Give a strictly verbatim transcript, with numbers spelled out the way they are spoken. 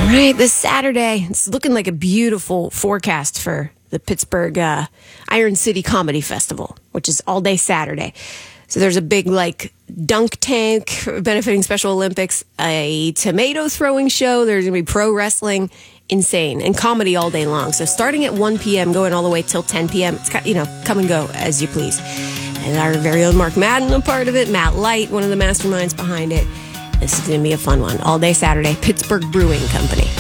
right, this Saturday, it's looking like a beautiful forecast for the Pittsburgh uh, Iron City Comedy Festival, which is all day Saturday. So there's a big, like, dunk tank benefiting Special Olympics, a tomato throwing show. There's going to be pro wrestling, insane, and comedy all day long. So starting at one p.m., going all the way till ten p.m., it's got, you know, come and go as you please. And our very own Mark Madden, a part of it. Matt Light, one of the masterminds behind it. This is going to be a fun one. All day Saturday, Pittsburgh Brewing Company.